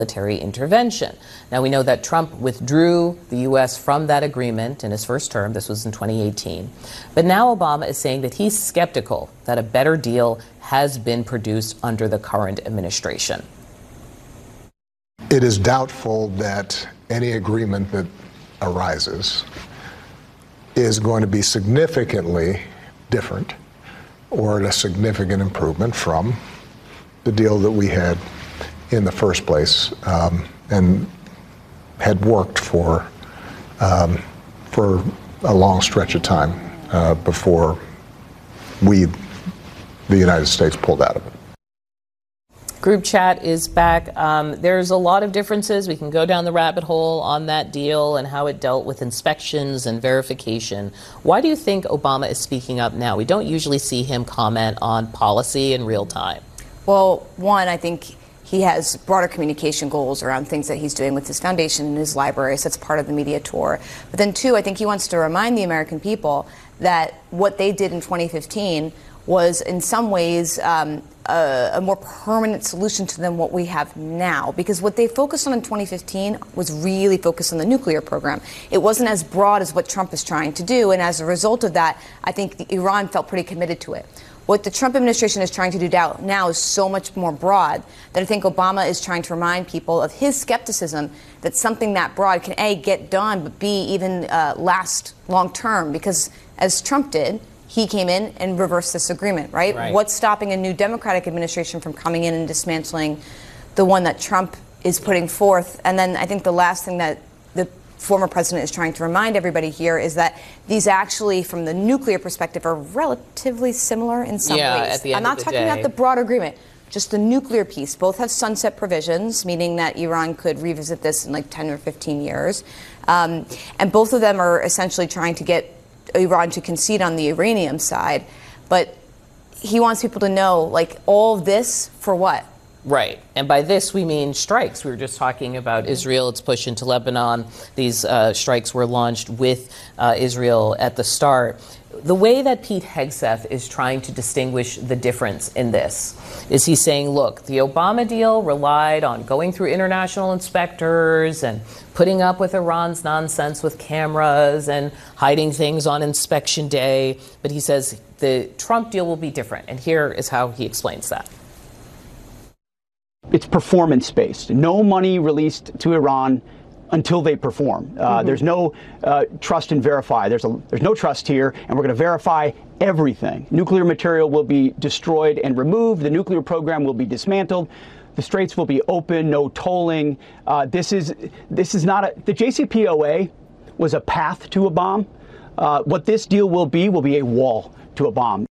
military intervention. Now, we know that Trump withdrew the U.S. from that agreement in his first term. This was in 2018. But now Obama is saying that he's skeptical that a better deal has been produced under the current administration. It is doubtful that any agreement that arises is going to be significantly different or a significant improvement from the deal that we had in the first place, and had worked for a long stretch of time before the United States pulled out of it. Group chat is back. There's a lot of differences. We can go down the rabbit hole on that deal and how it dealt with inspections and verification. Why do you think Obama is speaking up now? We don't usually see him comment on policy in real time. Well, one, I think he has broader communication goals around things that he's doing with his foundation and his library, so that's part of the media tour. But then two, I think he wants to remind the American people that what they did in 2015 was in some ways a more permanent solution to than what we have now. Because what they focused on in 2015 was really focused on the nuclear program. It wasn't as broad as what Trump is trying to do, and as a result of that, I think Iran felt pretty committed to it. What the Trump administration is trying to do now is so much more broad that I think Obama is trying to remind people of his skepticism that something that broad can, A, get done, but B, even last long term. Because as Trump did, he came in and reversed this agreement, right? What's stopping a new Democratic administration from coming in and dismantling the one that Trump is putting forth? And then I think the last thing that the former president is trying to remind everybody here is that these actually, from the nuclear perspective, are relatively similar in some ways. At the end I'm not of the talking day. about the broad agreement, just the nuclear piece. Both have sunset provisions, meaning that Iran could revisit this in like 10 or 15 years. And both of them are essentially trying to get Iran to concede on the uranium side. But he wants people to know, like, all of this for what? Right. And by this, we mean strikes. We were just talking about Israel, its push into Lebanon. These strikes were launched with Israel at the start. The way that Pete Hegseth is trying to distinguish the difference in this is he's saying, look, the Obama deal relied on going through international inspectors and putting up with Iran's nonsense with cameras and hiding things on inspection day. But he says the Trump deal will be different. And here is how he explains that. It's performance-based. No money released to Iran until they perform. There's no trust and verify. There's no trust here, and we're going to verify everything. Nuclear material will be destroyed and removed. The nuclear program will be dismantled. The straits will be open. No tolling. This is not the JCPOA was a path to a bomb. What this deal will be a wall to a bomb.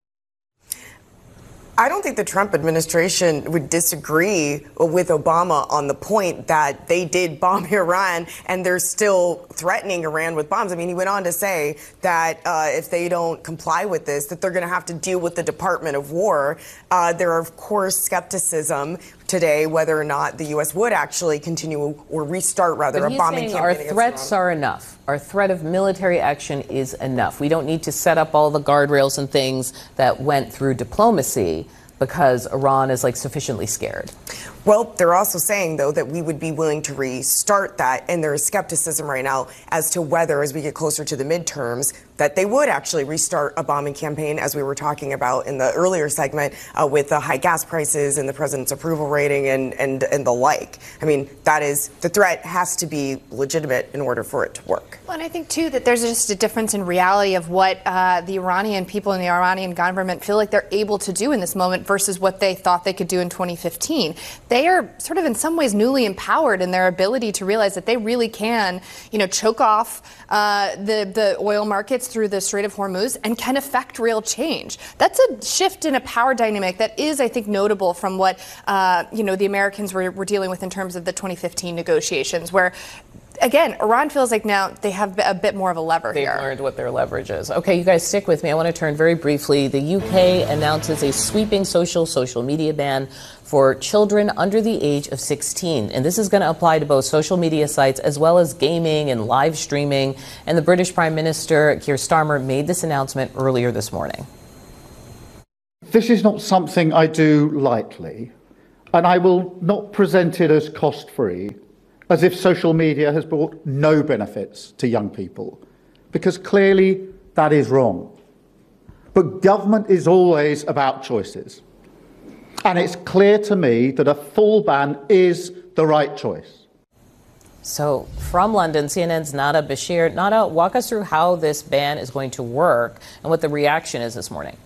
I don't think the Trump administration would disagree with Obama on the point that they did bomb Iran and they're still threatening Iran with bombs. I mean, he went on to say that if they don't comply with this, that they're going to have to deal with the Department of War. There are, of course, skepticism today whether or not the U.S. would actually continue or restart, rather, a bombing campaign. Our threats are enough. Our threat of military action is enough. We don't need to set up all the guardrails and things that went through diplomacy because Iran is sufficiently scared. Well, they're also saying, though, that we would be willing to restart that. And there is skepticism right now as to whether, as we get closer to the midterms, that they would actually restart a bombing campaign, as we were talking about in the earlier segment, with the high gas prices and the president's approval rating and the like. I mean, that is, the threat has to be legitimate in order for it to work. Well, and I think, too, that there's just a difference in reality of what the Iranian people and the Iranian government feel like they're able to do in this moment versus what they thought they could do in 2015. They are sort of in some ways newly empowered in their ability to realize that they really can, choke off the oil markets through the Strait of Hormuz and can affect real change. That's a shift in a power dynamic that is, I think, notable from what, the Americans were dealing with in terms of the 2015 negotiations, where again, Iran feels like now they have a bit more of a lever here. They've learned what their leverage is. Okay, you guys stick with me. I want to turn very briefly. The UK announces a sweeping social media ban for children under the age of 16. And this is going to apply to both social media sites as well as gaming and live streaming. And the British Prime Minister, Keir Starmer, made this announcement earlier this morning. This is not something I do lightly. And I will not present it as cost-free, as if social media has brought no benefits to young people, because clearly that is wrong. But government is always about choices. And it's clear to me that a full ban is the right choice. So from London, CNN's Nada Bashir. Nada, walk us through how this ban is going to work and what the reaction is this morning.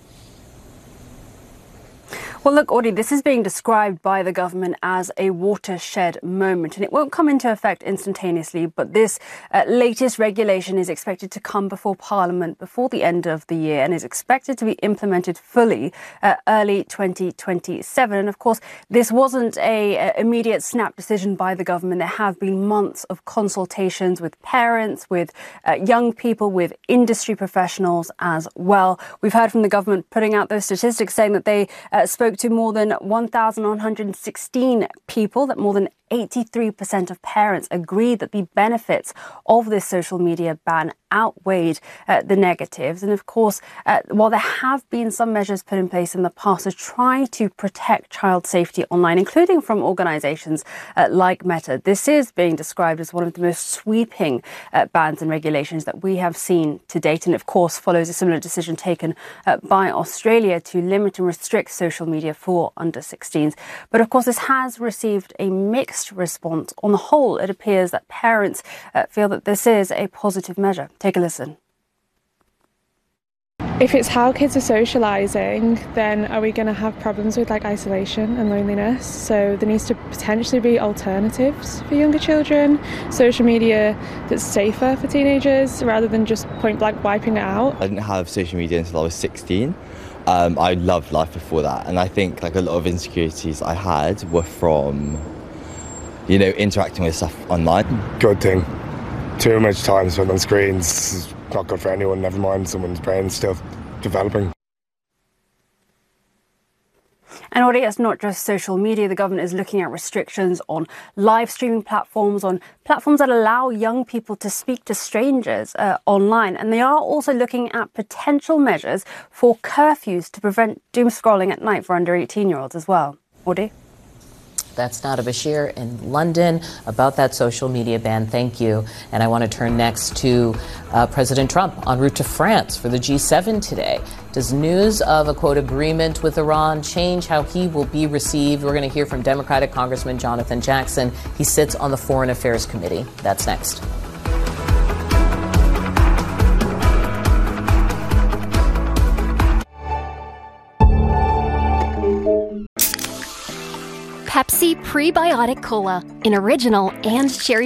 Well, look, Audie, this is being described by the government as a watershed moment, and it won't come into effect instantaneously, but this latest regulation is expected to come before Parliament before the end of the year and is expected to be implemented fully early 2027. And of course, this wasn't a immediate snap decision by the government. There have been months of consultations with parents, with young people, with industry professionals as well. We've heard from the government putting out those statistics saying that they spoke to more than 1,116 people, that more than 83% of parents agreed that the benefits of this social media ban outweighed the negatives. And of course, while there have been some measures put in place in the past to try to protect child safety online, including from organisations like Meta, this is being described as one of the most sweeping bans and regulations that we have seen to date. And of course, follows a similar decision taken by Australia to limit and restrict social media for under 16s. But of course, this has received a mixed response. On the whole, it appears that parents feel that this is a positive measure. Take a listen. If it's how kids are socialising, then are we going to have problems with like isolation and loneliness? So there needs to potentially be alternatives for younger children, social media that's safer for teenagers rather than just point blank wiping it out. I didn't have social media until I was 16. I loved life before that, and I think like a lot of insecurities I had were from, you know, interacting with stuff online. Good thing. Too much time spent on screens is not good for anyone, never mind someone's brain still developing. And Audie, it's not just social media. The government is looking at restrictions on live streaming platforms, on platforms that allow young people to speak to strangers online. And they are also looking at potential measures for curfews to prevent doom scrolling at night for under 18-year-olds as well. Audie? That's Nada Bashir in London about that social media ban. Thank you. And I want to turn next to President Trump en route to France for the G7 today. Does news of a, quote, agreement with Iran change how he will be received? We're going to hear from Democratic Congressman Jonathan Jackson. He sits on the Foreign Affairs Committee. That's next. Pepsi Prebiotic Cola, an original and cherry